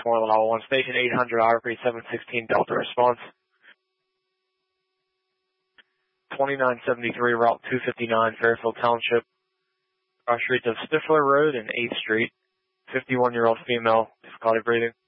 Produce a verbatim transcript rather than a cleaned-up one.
four level one, station eight hundred, Opry seven sixteen Delta response. twenty-nine seventy-three, Route two fifty-nine, Fairfield Township. Cross streets of Stifler Road and eighth Street. fifty-one-year-old female, difficulty breathing.